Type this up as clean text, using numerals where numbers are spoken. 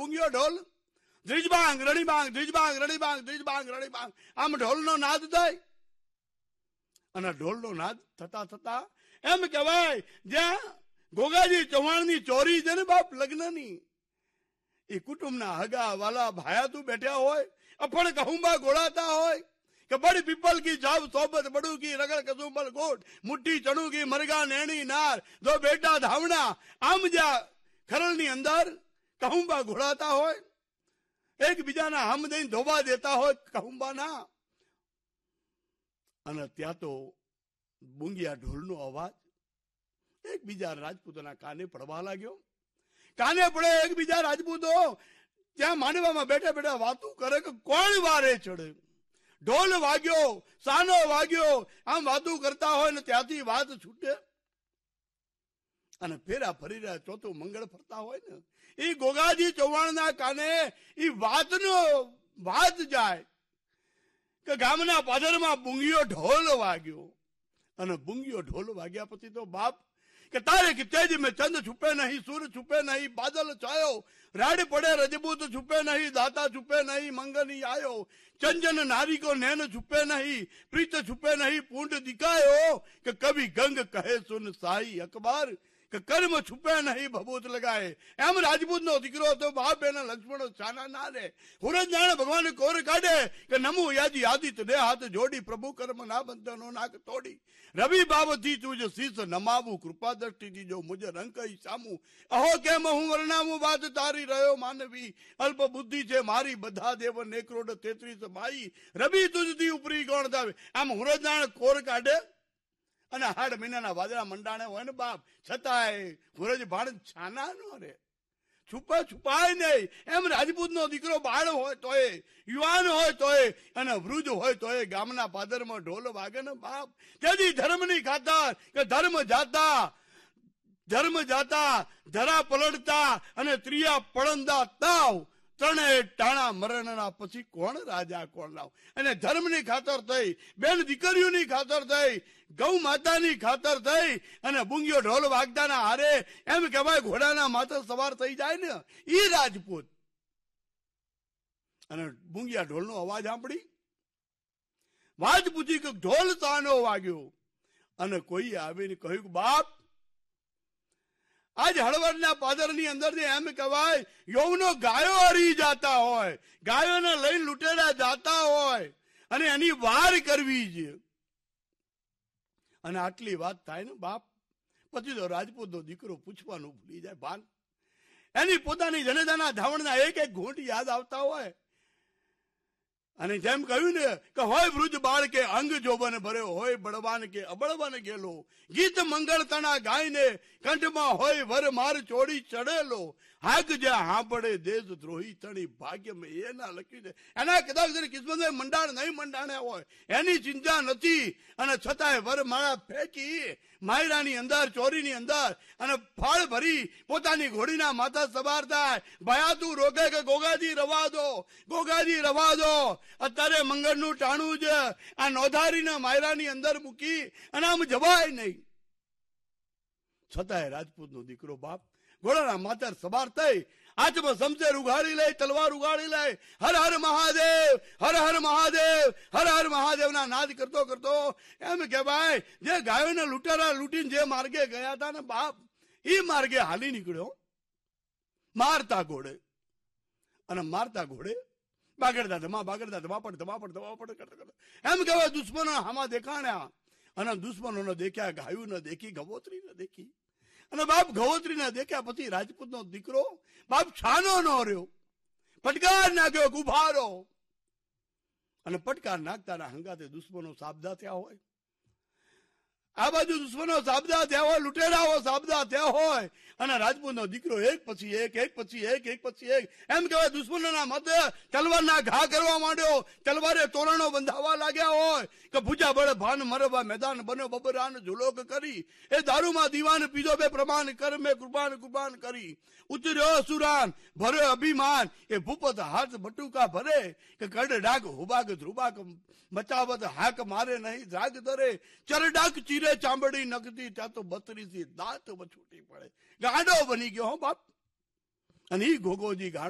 બુંગિયો ઢોલ, ધ્રીજબાંગ રણીબાંગ, ધ્રીજબાંગ રણીબાંગ, ધ્રીજબાંગ રણીબાંગ, આમ ઢોલનો નાદ થાય. અને ઢોલનો નાદ થતા થતા એમ કહેવાય જ્યાં ગોગાજી ચૌહાણની ચોરી છે ને બાપ લગ્નની, એ કુટુંબના હગા વાલા ભાયાતું બેઠ્યા હોય, અફણ કહુંબા ગોળાતા હોય કે બડી પીપલ કી જાવ સોબત બડુ કી રગડ કસુંબલ ગોટ, મુઠ્ઠી ચણુ કી મરગા નેણી નાર, દો બેટા ધાવણા, આમ જ્યાં ખરલની અંદર કહુંબા ઘોળાતા હોય, એકબીજાના હમ દઈને ધોબા દેતા હોય કહુંબાના, અને ત્યાં તો બુંગિયા ઢોલનો અવાજ એકબીજા રાજપૂતોના કાને પડવા લાગ્યો. કાને પડે એકબીજા રાજપૂતો ત્યાં માંડવામાં બેઠા બેઠા વાતો કરે કે કોણ વારે ચડે. ઢોલ વાગ્યો, સાનો વાગ્યો, આમ વાતો કરતા હોય ને ત્યાંથી વાત છૂટે અને ફેરા ફરી રહ્યા ચોથું મંગળ ફરતા હોય ને એ ગોગાજી ચૌહાણના કાને એ વાતનો વાત જાય કે ગામના પાદરમાં બુંગિયો ઢોલ વાગ્યો. અને બુંગિયો ઢોલ વાગ્યા પછી તો બાપ કે તારે કે તેજ મેં ચંદ છુપે નહીં, સૂર છુપે નહીં, બાદલ છાયો, રાડ પડે રજબૂત છુપે નહીં, દાતા છુપે નહીં, મંગની આયો, ચંજન નારી કો નૈન છુપે નહીં, પ્રીત છુપે નહીં, પૂંડ દિખાયો, કે કવિ ગંગ કહે સુન સાઈ અકબર, કે કર્મ છુપે નહીં ભભૂત લગાએ. એમ રાજપૂત નો દીકરો હતો બાપ એના લક્ષ્મણો છાના ના રે. હુરજ જાણે ભગવાન કોર કાઢે કે નમો યાજી આદિત્ય દે હાથ જોડી, પ્રભુ કર્મ ના બંધનો નાક તોડી, રવિ બાબથી તુજ શીશ નમાવું, કૃપા દ્રષ્ટિથી જો મુજ રંકઈ સામું, અહો કેમ હું વર્ણાવું વાત તારી રહ્યો માનવી, અલ્પ બુદ્ધિ છે મારી બધા દેવ નેકરોડ 33 ભાઈ, રવિ તુજથી ઉપરી કોણ ધાવે. આમ હુરજ જાણે કોર કાઢે અને 8 મહિનાના વાદળા મંડાણે હોય ને બાપ, છતાંય હુરજ ભાણ છાના નો રે, છુપાય નહીં. એમ રાજપૂત નો દીકરો બાળ હોય તોય, યુવાન હોય તોય, અને વૃદ્ધ હોય તોય ગામના પાદરમાં ઢોલ વાગે ને બાપ. તેથી ધર્મની ખાતર કે ધર્મ જાતા ધરા પલડતા અને ત્રિયા પડંદા તાવ, ત્રણેય ટાણા મરણના પછી કોણ રાજા કોણ લાવ. અને ધર્મની ખાતર થઈ, બેન દીકરીઓની ખાતર થઈ, ગૌ માતાની ખાતર થઈ અને બુંગિયો ઢોલ વાગતાના હારે એમ કહેવાય ઘોડાના માથે સવાર થઈ જાય ને ઈ રાજપૂત. અને બુંગિયા ઢોલનો અવાજ સાંભળી વાત પૂછી કે ઢોલ સાનો વાગ્યો. અને કોઈ આવીને કહ્યું કે બાપ આજ હળવદના પાદરની અંદર એમ કહેવાય યૌવનો ગાયો હરી જાતા હોય, ગાયોને લઈને લૂંટેરા જાતા હોય અને એની વાર કરવી છે. અને આટલી વાત થાય ને બાપ પછી તો રાજપૂતનો દીકરો પૂછવાનું ભૂલી જાય. ભાન એની પોતાની જનેતાના ધાવણના એક એક ઘૂંટ યાદ આવતા હોય. અને જેમ કહ્યું ને કે હોય વૃદ્ધ બાળ કે અંગ જોબન ભર્યો હોય, બળવાન કે અબળવાન ગેલો, ગીત મંગળ તણા ગાયને કંઠમાં હોય વર માર ચોડી ચડેલો, હાક જ્યાં હાંભળે દેશ દ્રોહી તણી ભાગ્ય મેં એના લખ્યું છે. એના કદાચ કિસ્મત મંડાણ નહીં મંડાણ્યા હોય એની ચિંતા નથી, અને છતાંય વર માળા ફેંકી માયરાની અંદર ચોરીની અંદર અને ફાળ ભરી પોતાની ઘોડીના માથા સવાર થાય. ભયાતું રોકે કે ગોગાજી રવા દો, ગોગાજી રવા દો, અત્યારે મંગળનું ટાણું છે, આ નોધારીના માયરાની અંદર મૂકી અને આમ જવાય નહીં. છતાંય રાજપૂતનો દીકરો બાપ ઘોડાના માથે સવાર થઈ, હાથમાં શમશેર ઉગાડી લે, તલવાર ઉગાડી લે, હર હર મહાદેવ, હર હર મહાદેવ, હર હર મહાદેવના નાદ કરતો કરતો એમ કહેવાય જે ગાયોને લૂંટારા લૂંટીને જે માર્ગે ગયા હતા ને બાપ એ માર્ગે હાલી નીકળ્યો મારતા ઘોડે. અને મારતા ઘોડે બાગડતા ધમા ધમાપડ કરતા એમ કહેવાય દુશ્મનો હામાં દેખાણ્યા. અને દુશ્મનો દેખ્યા, ગાયું ન દેખી, ગવોત્રી ન દેખી. અને બાપ ગવોત્રીને દેખ્યા પછી રાજપૂતનો દીકરો બાપ છાનો ન રહ્યો, પટકાર નાખ્યો ગુભારો. અને પટકાર નાખતાના હંગાતે દુશ્મનો સાબદા થયા હોય, આ બાજુ દુશ્મનો સાબદા થયા હોય, લૂંટેરાઓ સાબદા થયા હોય. અને રાજપૂતનો દીકરો એક પછી એક એમ કહેવાય દુશ્મનોના મતે તલવારના ઘા કરવા માંડ્યો. તલવારે તોરણો બંધાવા લાગ્યા હોય કે ભૂજા બળે ભાન મરવા મેદાન બન્યો બબરાન ઝુલોક કરી, એ દારૂમાં દીવાન પીધો બે પ્રમાણ કર મેં કુરબાન કરી, ઉતર્યો સુરાન ભર્યો અભિમાન, એ ભૂપત હાથ બટુકા ભરે કે કડ ડાક હુબાક ધ્રુબાક મચાવત હાક મારે નહીં રાગ ધરે, ચરડાક ચીરે ચામડી નખતી ત્યાં તો 32 દાંત છૂટી પડે. ગાંડો બની ગયો હો બાપ. અને ઈ ગોગોજી ગાંડો